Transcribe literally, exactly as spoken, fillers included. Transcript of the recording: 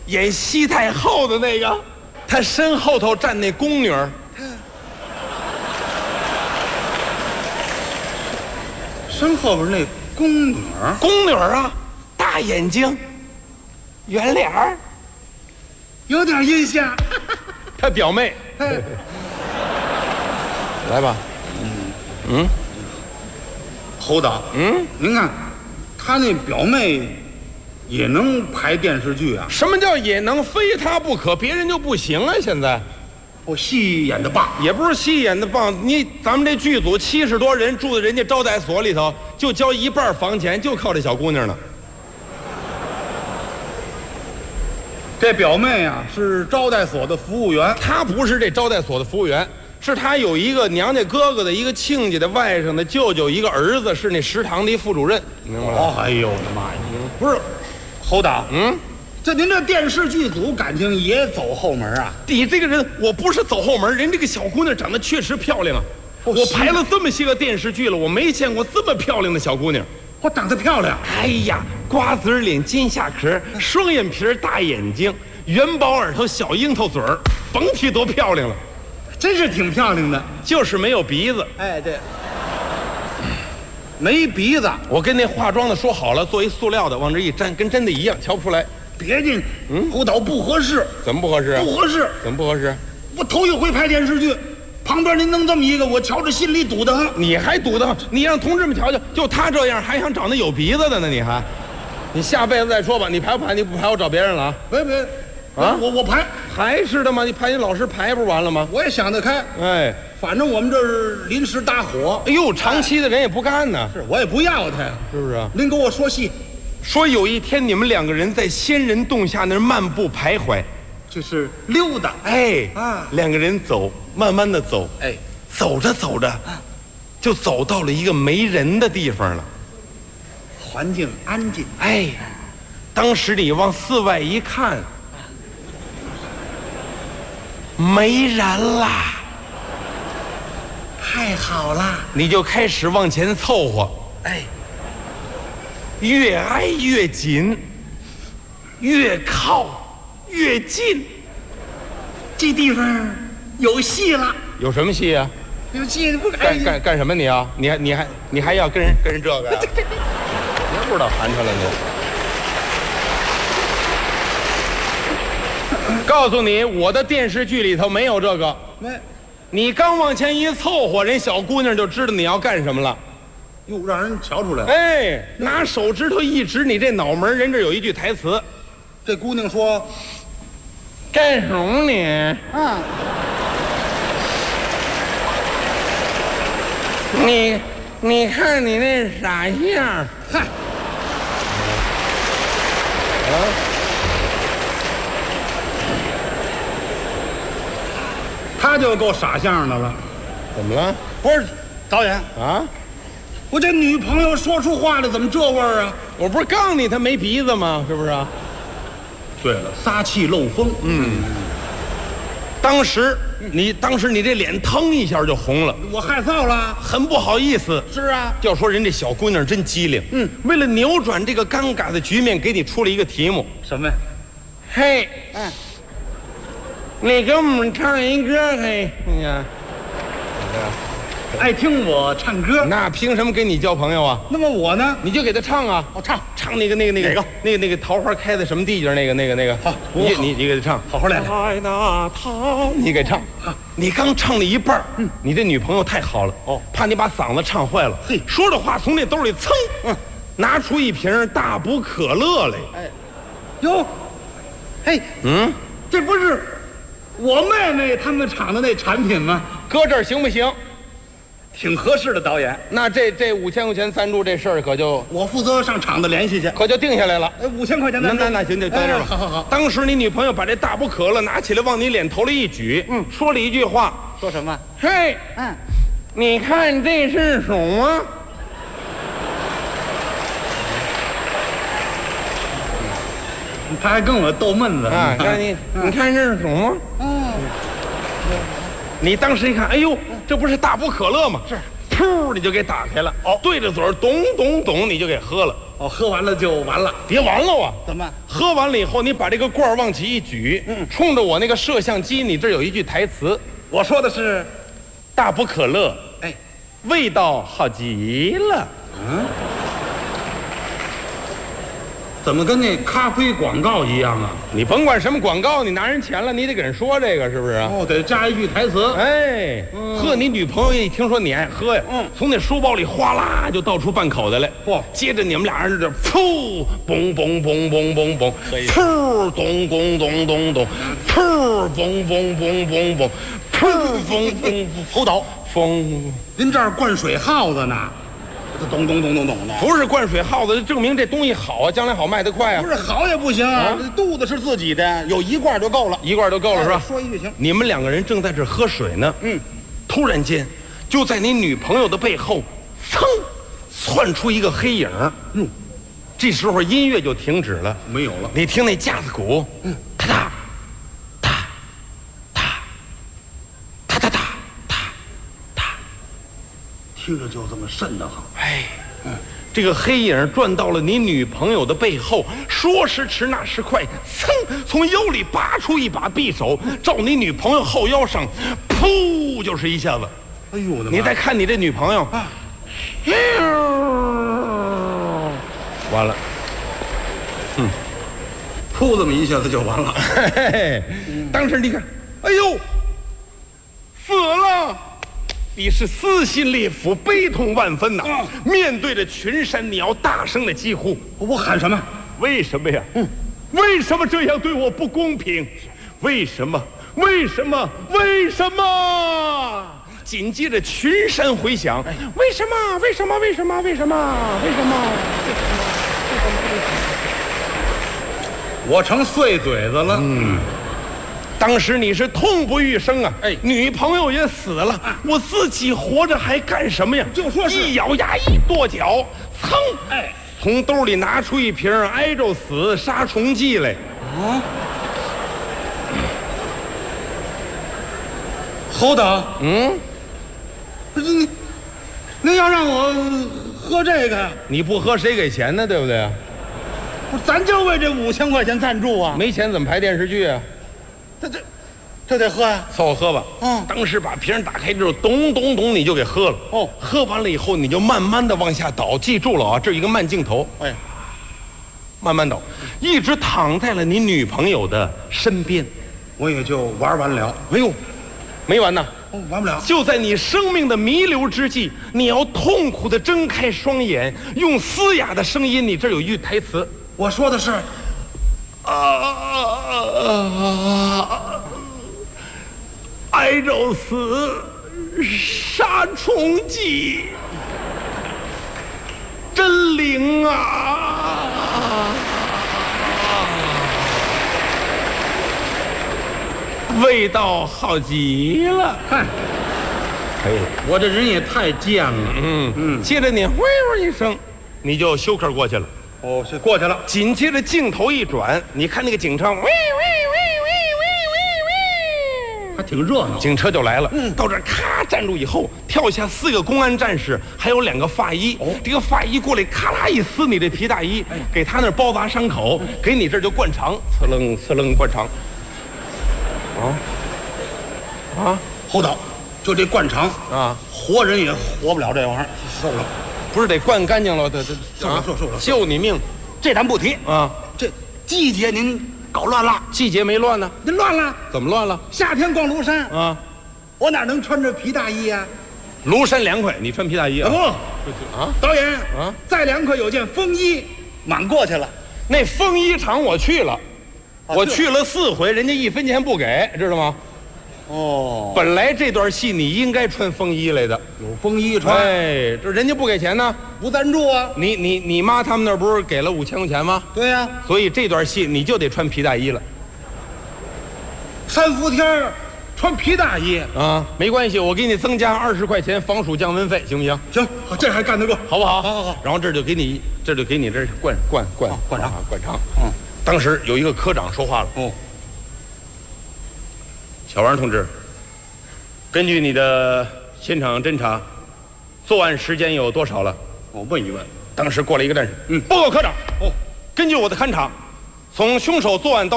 演西太后的那个，他身后头站那宫女儿， 身后边那宫女儿， 宫女儿啊，大眼睛，圆脸儿， 有点印象。 他表妹。来吧。嗯。 侯导， 嗯， 您看，他那表妹也能拍电视剧啊？ 什么叫也能非他不可，别人就不行啊？现在我戏演的棒， 也不是戏演的棒，你咱们这剧组七十多人住在人家招待所里头，就交一半房钱，就靠这小姑娘呢。 这表妹啊是招待所的服务员， 她不是这招待所的服务员，是她有一个娘家哥哥的一个亲家的外甥的舅舅一个儿子是那食堂的一副主任，明白了？ 哎呦我的妈呀！不是，侯导， 嗯， 这您这电视剧组感情也走后门啊？ 你这个人，我不是走后门，人这个小姑娘长得确实漂亮啊。我排了这么些个电视剧了，我没见过这么漂亮的小姑娘。 我长得漂亮， 哎呀，瓜子脸、金下壳，双眼皮、大眼睛，元宝耳朵、小樱桃嘴儿，甭提多漂亮了， 真是挺漂亮的。 就是没有鼻子。 哎，对，没鼻子。 我跟那化妆的说好了，做一塑料的，往这一粘，跟真的一样，瞧不出来。 别介，嗯，侯导不合适。 怎么不合适？ 不合适。 怎么不合适？ 我头一回拍电视剧。旁边您弄这么一个，我瞧着心里堵得很。 你还堵得很？你让同志们瞧瞧，就他这样，还想长得有鼻子的呢？你还？你下辈子再说吧。你排不排？你不排，我找别人了啊！ 别别，啊，我我排， 还是的吗？你排你老师排不完了吗？ 我也想得开。 哎， 反正我们这是临时搭伙。 哎呦，长期的人也不干呢。 是我也不要他呀， 是不是？ 您给我说戏， 说有一天你们两个人在仙人洞下那儿漫步徘徊。 就是溜达， 哎啊， 两个人走，慢慢的走， 哎， 走着走着，啊，就走到了一个没人的地方了， 环境安静。 哎，当时你往四外一看，没人啦， 太好了， 你就开始往前凑合， 哎， 越挨越紧，越靠越近， 这地方有戏了。 有什么戏啊？ 有戏不敢干干干什么你啊？你还你还你还要跟人跟人这个呀？别不知道寒碜了你。告诉你，我的电视剧里头没有这个。 没， 你刚往前一凑合，人小姑娘就知道你要干什么了。 哟，让人瞧出来了。 哎，拿手指头一指你这脑门，人这有一句台词。 这姑娘说。 干什么你？ 啊， 你你看你那傻相， 嗨， 啊， 他就够傻相的了。 怎么了？ 不是，导演啊， 我这女朋友说出话来怎么这味儿啊？ 我不是告诉你她没鼻子吗？是不是？ 对了，撒气漏风。 嗯，当时你当时你这脸腾一下就红了， 我害臊了， 很不好意思。 是啊， 要说人这小姑娘真机灵。嗯，为了扭转这个尴尬的局面，给你出了一个题目。 什么？ 嘿， 嗯， 你给我们唱一歌，嘿，你看， 爱听我唱歌， 那凭什么跟你交朋友啊？ 那么我呢？ 你就给他唱啊！ 我唱唱那个那个那个哪个那个那个桃花开在什么地界？那个那个那个。 好你我你你给他唱， 好好练练。 开那桃，你给唱。你刚唱了一半，嗯，你这女朋友太好了，哦，怕你把嗓子唱坏了。 嘿， 说着话从那兜里噌，嗯，拿出一瓶大补可乐来。 哎，哟，嘿， 嗯， 这不是我妹妹他们厂的那产品吗？ 搁这儿行不行？ 挺合适的，导演。 那这这五千块钱赞助这事儿可就我负责上厂子联系去。 可就定下来了。 哎，五千块钱那赞助。 那那行，就在这儿吧。 哎好好好。 当时你女朋友把这大补可乐拿起来，往你脸头里一举，嗯，说了一句话。 说什么？ 嘿， 嗯， 你看这是什么？ 他还跟我逗闷子啊，看你，你看这是什么？ 嗯， 你当时一看，哎呦，这不是大补可乐吗？是， 噗你就给打开了。哦，对着嘴儿咚咚咚你就给喝了。 哦，喝完了就完了。 别完了啊！ 怎么？ 喝完了以后，你把这个罐儿往起一举，嗯，冲着我那个摄像机，你这有一句台词， 我说的是， 大补可乐， 哎， 味道好极了。 嗯，怎么跟那咖啡广告一样啊？ 你甭管什么广告，你拿人钱了，你得给人说这个，是不是啊？ 哦，得加一句台词。 哎，呵，你女朋友一听说你爱喝呀， 嗯， 从那书包里哗啦就倒出半口袋来， 嚯， 接着你们俩人这噗，嘣嘣嘣嘣嘣嘣，噗，咚咚咚咚咚，噗，嘣嘣嘣嘣嘣，噗，嘣嘣侯导， 嘣， 您这儿灌水耗子呢？这咚咚咚咚咚的， 不是灌水耗子，证明这东西好啊，将来好卖得快啊。 不是好也不行啊，这肚子是自己的，有一罐就够了， 一罐就够了是吧？ 说一句行。 你们两个人正在这喝水呢， 嗯， 突然间，就在你女朋友的背后，噌，窜出一个黑影。嗯，这时候音乐就停止了， 没有了。 你听那架子鼓，嗯，哒哒哒哒哒哒哒哒哒， 听着就这么瘆得慌。 哎，嗯，这个黑影转到了你女朋友的背后，说时迟那时快，噌，从腰里拔出一把匕首，照你女朋友后腰上，噗，就是一下子。 哎呦我的妈！ 你再看你这女朋友啊，完了， 嗯，噗这么一下子就完了。 嘿嘿，当时你看，哎呦，死了！你是撕心裂腹、悲痛万分呐！ 嗯、 面对着群山，你要大声的疾呼。 我喊什么？ 为什么呀？嗯，为什么这样对我不公平？为什么？为什么？为什么？紧接着群山回响，哎、为什么？为什么？为什么？为什么？为什么？为什么？为什么？ 我成碎嘴子了。嗯。 当时你是痛不欲生啊！哎，女朋友也死了，啊、我自己活着还干什么呀？ 就说是一咬牙一跺脚，噌， 哎， 从兜里拿出一瓶挨着死杀虫剂来。啊， 侯导， 嗯， 不是你，您要让我喝这个， 你不喝谁给钱呢？对不对？ 不是，咱就为这五千块钱赞助啊！ 没钱怎么拍电视剧啊？ 这这，这得喝呀！ 凑合喝吧。嗯，当时把瓶打开之后，咚咚咚，你就给喝了。哦，喝完了以后，你就慢慢的往下倒。记住了啊，这有一个慢镜头。哎，慢慢倒，一直躺在了你女朋友的身边。 我也就玩完了。 哎呦，没完呢。 哦，完不了。 就在你生命的弥留之际，你要痛苦的睁开双眼，用嘶哑的声音，你这有一句台词， 我说的是。 啊！挨着死杀虫剂，真灵啊！味道好极了。 嗨，可以了。我这人也太贱了。 嗯嗯。接着你喂喂一声，你就休克过去了。 哦，是过去了。 紧接着镜头一转，你看那个警车，喂喂喂喂喂喂喂， 还挺热闹。 警车就来了，嗯，到这儿咔站住以后，跳下四个公安战士，还有两个法医。哦，这个法医过来，咔啦一撕你这皮大衣，哎，给他那儿包扎伤口，嗯、给你这儿就灌肠，呲楞呲楞灌肠。啊啊， 侯导，就这灌肠啊，活人也活不了这玩意儿，受不了。 不是得灌干净了，得得受了受受了， 救你命， 这咱不提啊。 这季节您搞乱了， 季节没乱呢， 您乱了， 怎么乱了？ 夏天逛庐山啊， 我哪能穿着皮大衣啊？ 庐山凉快，你穿皮大衣啊？ 不啊， 导演啊， 再凉快有件风衣，满过去了。 那风衣厂我去了，我去了四回，人家一分钱不给，知道吗？哦，本来这段戏你应该穿风衣来的， 有风衣穿。 哎，这人家不给钱呢， 不赞助啊。 你你你妈他们那不是给了五千块钱吗？ 对呀、啊， 所以这段戏你就得穿皮大衣了。 三伏天穿皮大衣啊，没关系，我给你增加二十块钱防暑降温费，行不行？ 行，这还干得过， 好不好？ 好好好。 然后这就给你，这就给你这灌灌灌灌肠灌肠。嗯，当时有一个科长说话了，哦，小王同志。根据你的现场侦查， 作案时间有多少了？ 我问一问。 当时过来一个战士， 嗯， 报告科长。 哦， 根据我的勘查，从凶手作案到